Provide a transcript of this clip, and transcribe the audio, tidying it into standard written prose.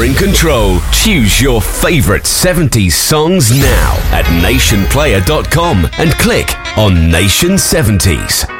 in control. Choose your favorite 70s songs now at nationplayer.com and click on Nation 70s.